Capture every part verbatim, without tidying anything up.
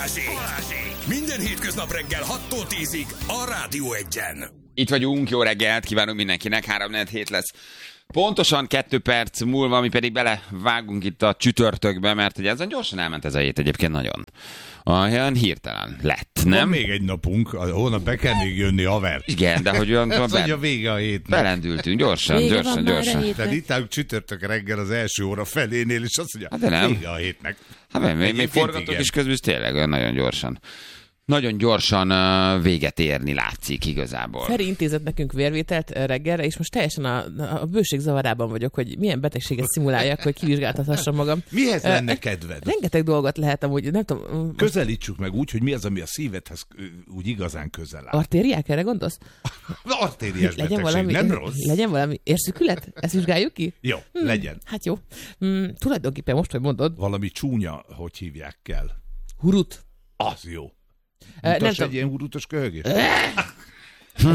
Minden hétköznap reggel hattól tízig a Rádió Egyen. Itt vagyunk, jó reggelt kívánunk mindenkinek, három negyven hét lesz. Pontosan kettő perc múlva, mi pedig belevágunk itt a csütörtökbe, mert ugye ezen gyorsan elment ez a hét egyébként nagyon. Olyan hirtelen lett, nem? Van még egy napunk, a hónap be kell még jönni, haver. Igen, de hogy olyan... Ez be... a vége a hétnek. Belendültünk, gyorsan, vége gyorsan, gyorsan. De itt állunk csütörtök reggel az első óra felénél, és azt mondja, hát de nem. Vége a hétnek. Hát még, még, még forgatok is közben, tényleg olyan nagyon gyorsan. Nagyon gyorsan uh, véget érni látszik igazából. Feri intézett nekünk vérvételt reggelre, és most teljesen a, a bőség zavarában vagyok, hogy milyen betegséget szimuláljak, hogy kivizsgáltathassam magam. Mihez lenne kedved? Rengeteg dolgot lehet amúgy, nem tudom. Közelítsük meg úgy, hogy mi az, ami a szívedhez úgy igazán közel áll. Artériák, erre gondolsz? Artériás legyen betegség, valami, nem rossz? Legyen valami érszükület? Ezt vizsgáljuk ki? Jó, hmm, legyen. Hát jó. Hmm, tulajdonképpen most, hogy mondod. Valami csúnya, hogy hívják kell. Hurut. Az jó. Uh, Mutas egy ilyen hurutos köhögés? Na,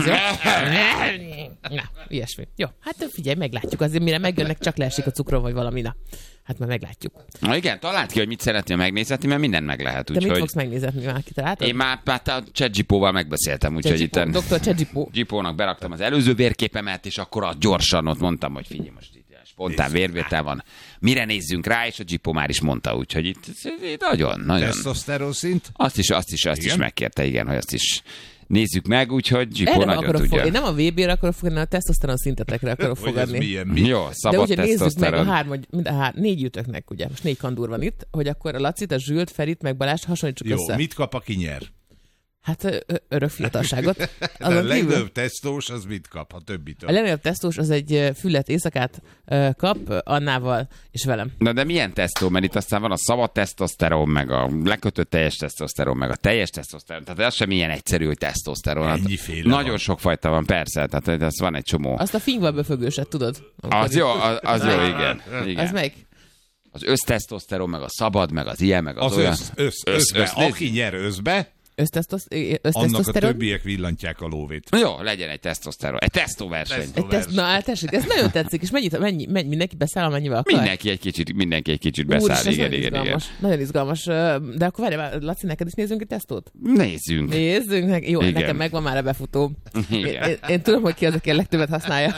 ilyesmi. Jó, hát figyelj, meglátjuk. Azért mire megjönnek, csak leesik a cukron, vagy valami. Na, hát már meglátjuk. Na igen, találd ki, hogy mit szeretnél megnézni, mert mindent meg lehet. De úgy, mit hogy... fogsz megnézni, már kitaláltad? Én már, már a ChatGPT-val megbeszéltem, úgyhogy itt doktor ChatGPT. Gipónak beraktam az előző vérképemet, és akkor a gyorsan ott mondtam, hogy figyelj, most itt spontán vérvétel van. Mire nézzünk rá, és a Gipó már is mondta, úgyhogy itt, itt nagyon, nagyon. Testoszteron szint? Azt is, azt is, azt is megkérte, igen, hogy azt is nézzük meg, úgyhogy Gipó nagyon akarok tudja. Fog, én nem a vé bé-re akarok fogadni, a tesztoszteron szintetekre akarok fogadni. Milyen, mi? Jó, szabad de ugye nézzük meg a tesztoszteron. három, mind a hár, négy ütőknek, ugye, most négy kandúr van itt, hogy akkor a Lacit, a Zsült, Ferit, meg Balást hasonlítsuk Jó, össze. mit kap, aki nyer? Hát ö- örök fiatalságot. De a legnagyobb tesztós az mit kap, a többitől? A legnagyobb tesztós az egy füllet éjszakát ö, kap Annával és velem. Na de milyen tesztó? Mert itt aztán van a szabad tesztoszteron, meg a lekötött teljes tesztoszteron, meg a teljes tesztoszteron. Tehát ez sem ilyen egyszerű, hogy tesztoszteron. Ennyiféle Nagyon van. sok fajta van, persze. Tehát ez van egy csomó. Azt a fingva befögőset, tudod? Az jó, az, az jó, igen. igen. Az melyik? Az össztesztoszteron, meg a szabad, meg az ilyen, meg az, Az olyan. össz, össz, össz, összbe. Aki nyer összbe, annak a többiek villantják a lóvét. Jó, legyen egy tesztoszteron. Egy tesztóverseny. Egy teszt, na, hát tessék, ez nagyon tetszik, és mennyit, mennyi, mennyi, mindenki beszáll, amennyivel akar? Mindenki egy kicsit, mindenki egy kicsit beszáll. Úr, igen, igen, igen, izgalmas, igen. nagyon izgalmas. De akkor várj, Laci, neked is nézzünk egy tesztót? Nézzünk. Nézzünk, ne- jó, Igen. nekem megvan már a befutó. Én, Igen. én, én tudom, hogy ki az, aki a legtöbbet használja.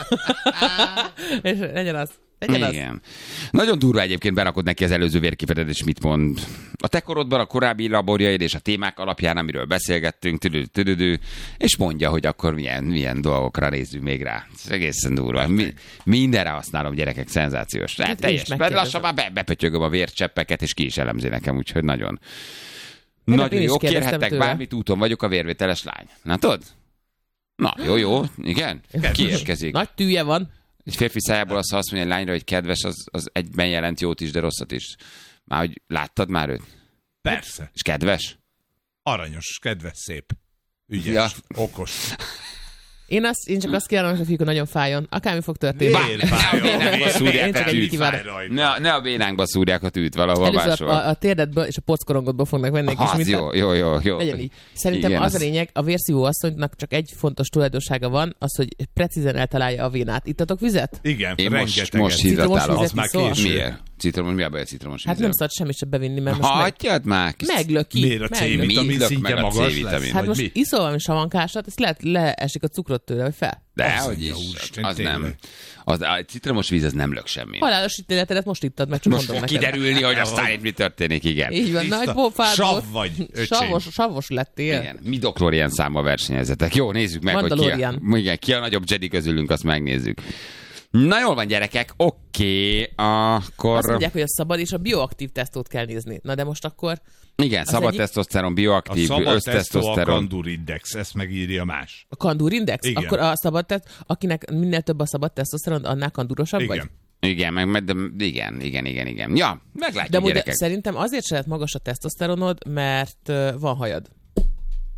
És legyen az. Legyen Igen. az. Nagyon durva egyébként berakod neki az előző vérképet, és mit mond. A te korodban a korábbi laborjaid és a témák alapján, amiről beszélgettünk, tüdő, tüdődő, és mondja, hogy akkor milyen, milyen dolgokra nézzünk még rá. Ez egészen durva. Mi, mindenre használom, gyerekek, szenzációs. Hát, Hát teljes. én is megkérdezem. Lassan már be, bepötyögöm a vércseppeket, és ki is elemzi nekem, úgyhogy nagyon. Én Nagyon is jó, kérdeztem kérhettek tőle. bármit, úton vagyok, a vérvételes lány. Na tudod? Na, jó, jó, igen. Ki érkezik? Nagy tűje van. Egy férfi szájából azt, ha azt mondja egy lányra, hogy kedves, az, az egyben jelent jót is, de rosszat is. Már, hogy láttad már őt? Persze. És kedves? Aranyos, kedves, szép. Ügyes, Ja. okos. Én, azt, én csak azt kívánom, hogy a fiúk nagyon fájjon. Akármi fog történni. Miért fájjon? Én csak- Miért? szúrják én csak a ennyit tűt. kívánok. Ne, ne a bénánkba szúrják a tűt valahol Először máshol. a, a térdedből és a pockorongodból fognak venni egy kis Az mintát. jó, jó, jó, jó. Legyen így. Szerintem Igen, az a az- lényeg, a vérszívó asszonynak csak egy fontos tulajdonsága van, az, hogy precízen eltalálja a vénát. Ittatok vizet? Igen, Én most, rengeteget. most hidratálom. Citromos Az már vizet késő. Miért? Citromos, mi a baj a citromos Hát vízzel? nem szabad semmit sem bevinni, mert most meg, Hagyjad már! kis- meglöki. Miért a meglöki. C-vitamin Mindök szintje meg a magas C-vitamin. lesz? Hát Vagy most mi? iszol valami savankásat, ezt lehet leesik a cukrot tőle, vagy fel. De, Az hogy jó, is. Isten, Az nem. tényleg. Az, a citromos víz az nem lök semmi. Halálos ítéletedet most ittad, meg csak Most mondom fog neked. kiderülni, hogy aztán itt mi történik, igen. Így van, Tiszta nagy pofád sav volt. vagy, öcsém. Savos, savos lettél. Igen, midichlorian számmal versenyezetek. Jó, nézzük meg, hogy ki a, Mandalorian. igen, ki a nagyobb Jedi közülünk, azt megnézzük. Na jól van, gyerekek, oké, akkor... Azt mondják, hogy a szabad és a bioaktív tesztót kell nézni. Na de most akkor Igen, szabad egyik- tesztoszteron, A bioaktív, szabad tesztó a össztesztoszteron. Kandur Index, ezt megírja más. a kandur index? Igen. Akkor a szabad teszt, akinek minél több a szabad tesztoszteron, annál kandurosabb vagy? Igen. Igen, meg, meg de, igen, igen, igen, igen. Ja, meglátjuk, De amúgy gyerekek. szerintem azért se lehet magas a tesztoszteronod, mert uh, van hajad.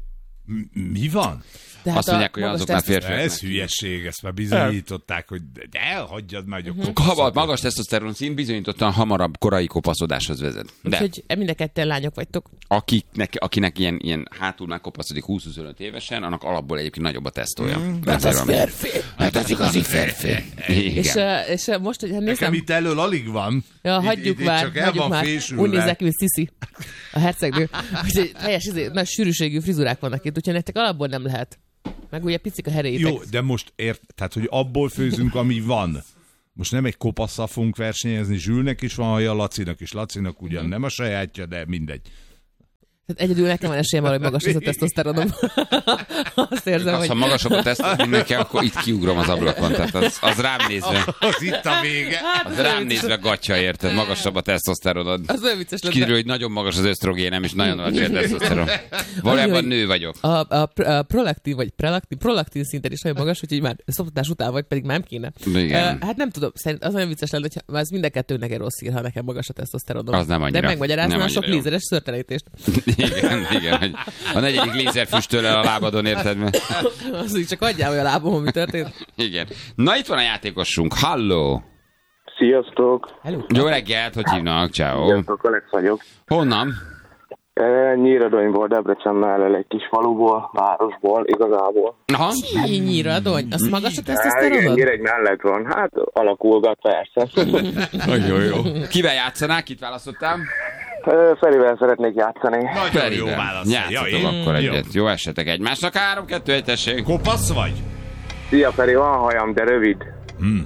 Mi van? Tehát azt mondják, hogy azok már férfiak. Ez hülyeség, ezt már bizonyították, hogy de elhagyjad már, hogy uh-huh. a magas tesztoszteron szint bizonyítottan hamarabb korai kopaszodáshoz vezet. De úgyhogy mind a ketten lányok vagytok. Akiknek, akinek ilyen, ilyen hátul már kopaszodik húsz-huszonöt évesen, annak alapból egyébként nagyobb a tesztója. Mm, hát az férfi. Hát az igazi férfi. És, és most, hogy nézem... Nekem itt elől alig van. Ja, hagyjuk itt, már, itt csak hagyjuk már. Úgy nézzek, mint Sisi, a hercegnő. Úgyhogy teljes, izé, nagy sűrűségű frizurák vannak itt, úgyhogy nektek alapból nem lehet. Meg ugye picik a heréitek. Jó, de most ért, tehát, hogy abból főzünk, ami van. Most nem egy kopasszal fogunk versenyezni, Zsülnek is van haja, Lacinak is. Lacinak ugyan nem a sajátja, de mindegy. Tehát egyedül nekem van esélyem arra, hogy magas az a tesztoszteronom. Azt érzem, az, hogy... ha magasabb a tesztoszteron, akkor itt kiugrom az ablakon. Tehát az, az rám nézve... Az itt a vége. Az rám nézve gatya, érted? Magasabb a tesztoszteronod. Az olyan vicces lenne. Kiderül, hogy nagyon magas az ösztrogénem, és nagyon alacsony a tesztoszteron. Valójában nő vagyok. A, a, a prolaktin, vagy prelaktin, prolaktin szinten is nagyon magas, úgyhogy már szoptatás után vagy, pedig már nem kéne. Igen. Uh, hát nem tudom, szerint az olyan vicces lenne, hogy ez mind a kettőnek egy rossz ír, ha nekem magas a tesztoszteronom. Az nem annyira. De megmagyarázna a sok lézeres szőrtelenítést. Igen, igen, hogy a negyedik lézer füstöl el a lábadon, érted? Az így csak adjál, hogy a lábom, mi történt. Igen. Na itt van a játékosunk. Halló! Sziasztok! Hello. Jó reggelt, hogy hívnak? Ciao. Sziasztok, Alex vagyok. Honnan? E, Nyíradonyból, Debrecen mellől egy kis faluból, városból, igazából. Aha. Nyíradony? Az magas a Igen, tesztoszteronod? Nyíregy mellett van. Hát alakulgat persze. Jó, jó. Kivel játszanák? Kit választottál? E, Ferivel szeretnék játszani. Nagyon jó válasz. Játszatok akkor egyet. Jó esetek egymásnak. Három, kettő, egy, tessék. Kopasz vagy? Szia Feri, van hajam, de rövid. Hmm.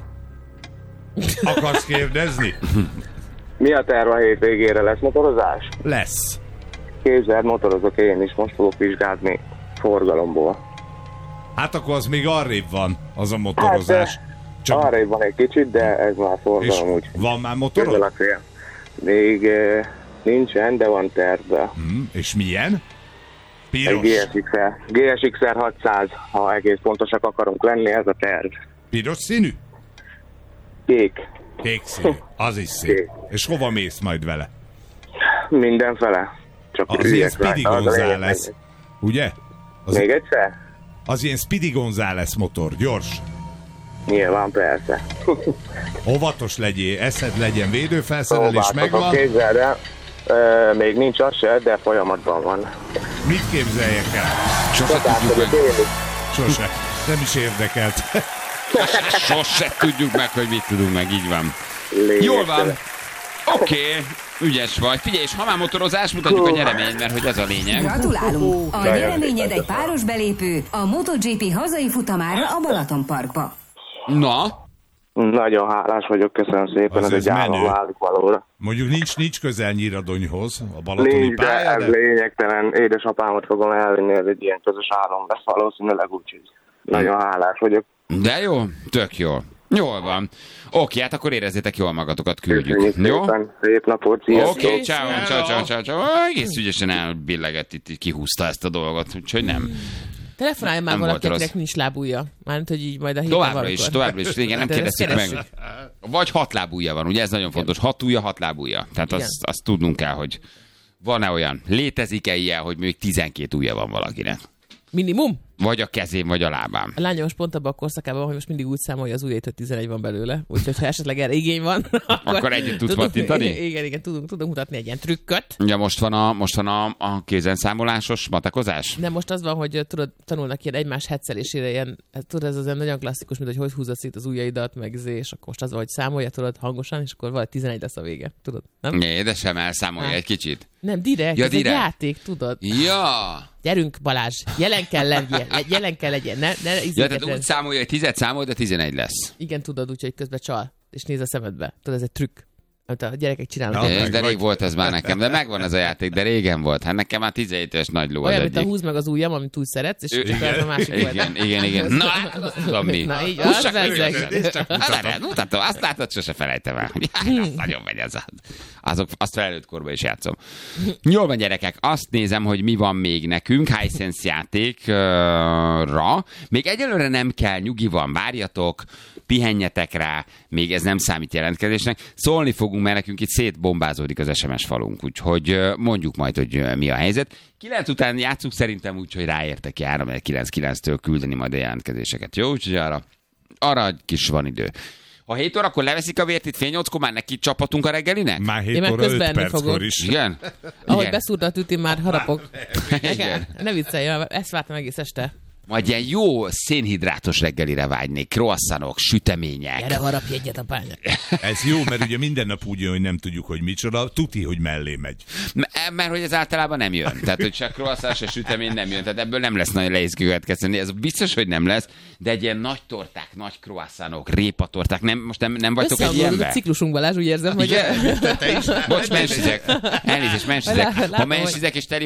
Akarsz kérdezni? Mi a terv a hétvégére? Lesz motorozás? Lesz. Képzeld, motorozok én is, most fogok vizsgázni forgalomból. Hát akkor az még arrébb van, az a motorozás. Hát, Csak... arrébb van egy kicsit, de ez már forgalom úgy. Van már motorod? Még eh, nincsen, de van tervben. Hmm, és milyen? Piros? Egy gé es iksz-er. gé es iksz-er hatszáz, ha egész pontosak akarunk lenni, ez a terv. Piros színű? Kék. Kék színű. Az is szép. Kék. És hova mész majd vele? Mindenfele. Csak az ilyen Speedy González. Ugye? Az Még egyszer? Az ilyen Speedy González motor. Gyors. Nyilván, persze. Óvatos legyél, eszed legyen, védőfelszerelés megvan. Képzeld el, e, még nincs az se, de folyamatban van. Mit képzeljek el? Sose tudjuk meg. Sose. Nem is érdekelt. Sose tudjuk meg, hogy mit tudunk meg, így van. Jól van. Oké, okay. Ügyes vagy. Figyelj, és ha már motorozás, mutatjuk a nyereményt, mert hogy ez a lényeg. Gratulálunk! A nyereményed egy páros belépő a MotoGP hazai futamára a Balatonparkba. Na? Nagyon hálás vagyok, köszönöm szépen, az ez egy állam válik valóra. Mondjuk nincs, nincs közel Nyíradonyhoz, a balatoni nincs, pálya, de ez lényegtelen. Édesapámat fogom elvinni, ez egy ilyen közös állam lesz valószínűleg, úgyhogy nagyon hálás vagyok. De jó, tök jó. Jól van. Oké, hát akkor érezzétek jól magatokat, küldjük. Köszönjük jó? Szépen. Szép napot, sziasztok. Oké, ciao, ciao, ciao, ciao, ciao. Egész ügyesen elbillegett itt, kihúzta ezt a dolgot, úgyhogy nem. Telefonálj már valakinek nincs lábúja. Mármint, hogy így majd a héten Továbbra is, továbbra is. Igen, nem kérdeztük meg. Vagy hat lábúja van, ugye ez nagyon fontos. Hat ujja, hat lábúja. Tehát azt, azt tudnunk kell, hogy van-e olyan, létezik-e ilyen, hogy még tizenkét ujja van valakinek. Minimum? Vagy a kezén, vagy a lábán. A lányom most pont abban a korszakában, hogy most mindig úgy számolja az ujjait, hogy tizenegy van belőle. Úgyhogy ha esetleg erre igény van, akkor, akkor együtt tudsz pattintani? Igen, igen, tudunk, tudunk mutatni egy ilyen trükköt. Ja, most van a, most van a, a kézenszámolásos matekozás? Nem, most az van, hogy tudod, tanulnak ilyen egymás hetszelésére, ilyen, tudod, ez az olyan nagyon klasszikus, mint hogy hogy húzod szét az ujjaidat, meg zé, és akkor most az van, hogy számolja, tudod, hangosan, és akkor valahogy tizenegy lesz a vége, tudod, nem? Ne, de sem elszámolja hát. Egy kicsit. Nem, direkt, ja, ez direkt. Egy játék, tudod. Ja. Gyerünk, Balázs, jelen kell legyen, jelen kell legyen. Ne, ne ja, tehát úgy számolja, hogy tizet számol, de tizenegy lesz. Igen, tudod, úgyhogy közben csal, és néz a szemedbe. Tudod, ez egy trükk, amit a gyerekek csinálnak. Ja, de, de rég volt ez már nekem, de megvan ez a játék, de régen volt. Hát nekem már tizenhét éves nagy ló az olyan, egyik. mint a húz meg az ujjam, amit túl szeretsz, és csak ez a másik igen, igen, igen, igen. Na, hát azt tudom mi. Na, így, az vezzeg. Mutatom, azt látod, sose felejtem el. Azt nagyon megy ez. Azok, azt felnőtt korban is játszom. Jól van, gyerekek, azt nézem, hogy mi van még nekünk Hisense játékra. Még egyelőre nem kell, nyugi van, várjatok, pihenjetek rá, még ez nem számít jelentkezésnek. Szólni fogunk fogunk, mert nekünk itt szétbombázódik az es em es falunk, úgyhogy mondjuk majd, hogy mi a helyzet. kilenc után játszunk szerintem úgy, hogy ráértek jár, mert kilenc kilenctől küldeni majd a jelentkezéseket. Jó, úgyhogy arra, arra kis van idő. Ha hét órakor leveszik a vért, itt fél nyolckor már neki csapatunk a reggelinek? Már Én hét meg óra közben öt enni perckor fogok. is. Igen? Ahogy Igen. beszúrta a tüti, már harapok. Igen. Ne viccelj, ezt vártam egész este. Majd ilyen jó szénhidrátos reggelire vágynék, croissantok, sütemények. Gyere, harapj egyet a pánynak. Ez jó, mert ugye minden nap úgy jön, hogy nem tudjuk, hogy micsoda, tuti, hogy mellé megy. M- mert hogy ez általában nem jön. Tehát, hogy se croissant, se sütemény nem jön. Tehát ebből nem lesz nagyon nehéz következtetni. Ez biztos, hogy nem lesz, de egy ilyen nagy torták, nagy croissantok, répatorták, nem, most nem, nem vagytok egy Összehangolódott ilyenben? a ciklusunk, Balázs, úgy érzem, hogy... Igen? Bocs, mensizek. Elnézést, mensizek. Látom, Ha hogy- mensizek és teli